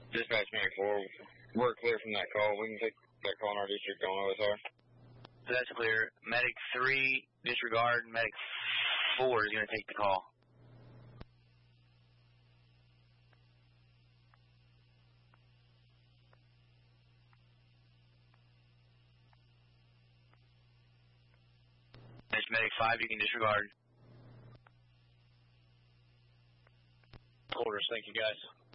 Dispatch Medic 4, we're clear from that call. We can take that call in our district on OSR. That's clear. Medic 3, disregard. Medic 4 is going to take the call. That's Medic 5, you can disregard. Orders, thank you guys.